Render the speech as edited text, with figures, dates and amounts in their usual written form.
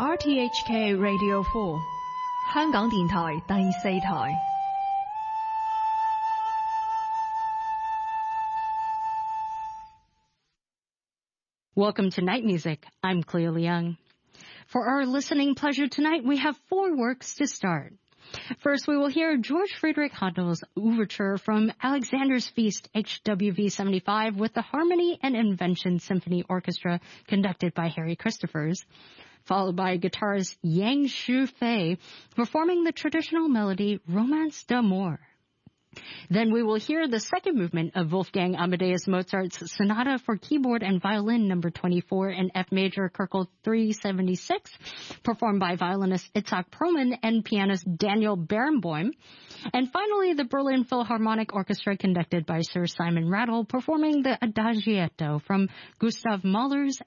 RTHK Radio 4香港電台第四台 Welcome to Night Music. I'm Cleo Leung. For our listening pleasure tonight, we have 4 works to start. First, we will hear George Friedrich Handel's Overture from Alexander's Feast HWV 75 with the Harmony and Invention Symphony Orchestra conducted by Harry Christophers, followed by guitarist Yang Shu Fei performing the traditional melody Romance d'Amour. Then we will hear the second movement of Wolfgang Amadeus Mozart's Sonata for Keyboard and Violin No. 24 in F Major Köchel 376, performed by violinist Itzhak Perlman and pianist Daniel Barenboim. And finally, the Berlin Philharmonic Orchestra conducted by Sir Simon Rattle performing the Adagietto from Gustav Mahler's